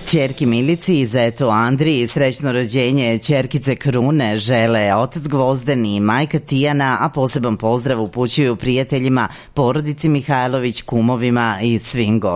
Ćerki Milici i zetu Andriji srećno rođenje ćerkice Krune žele otac Gvozden i majka Tijana, a poseban pozdrav upućuju prijateljima, porodici Mihajlović, kumovima i svim gostima.